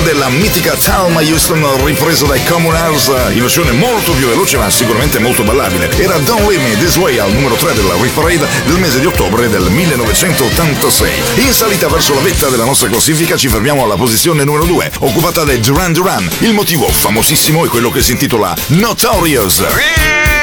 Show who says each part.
Speaker 1: della mitica Thelma Houston ripresa dai Commoners in versione molto più veloce ma sicuramente molto ballabile. Era Don't Leave Me This Way al numero 3 della Hit Parade del mese di ottobre del 1986. In salita verso la vetta della nostra classifica ci fermiamo alla posizione numero 2, occupata da Duran Duran. Il motivo famosissimo è quello che si intitola Notorious.